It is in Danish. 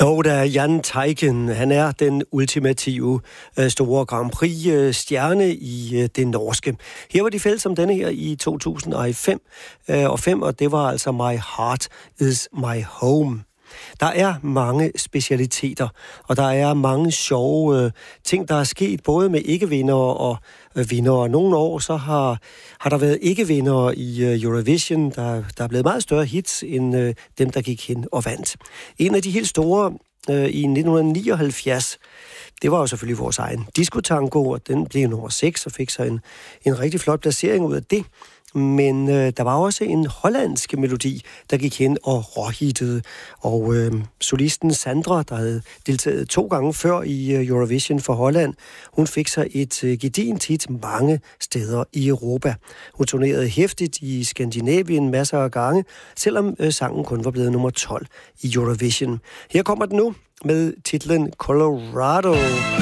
Og der er Jan Teigen. Han er den ultimative store Grand Prix-stjerne i det norske. Her var de fælles om denne her i 2005, og det var altså My Heart Is My Home. Der er mange specialiteter, og der er mange sjove ting, der er sket, både med ikke-vindere og vindere. Nogle år så har der været ikke-vindere i Eurovision, der er blevet meget større hits end dem, der gik hen og vandt. En af de helt store i 1979, det var jo selvfølgelig vores egen Disco Tango, og den blev nummer 6 og fik så en rigtig flot placering ud af det. Men der var også en hollandsk melodi, der gik hen og råhittede. Og solisten Sandra, der havde deltaget 2 gange før i Eurovision for Holland, hun fik sig et gedigent hit mange steder i Europa. Hun turnerede hæftigt i Skandinavien masser af gange, selvom sangen kun var blevet nummer 12 i Eurovision. Her kommer den nu med titlen Colorado.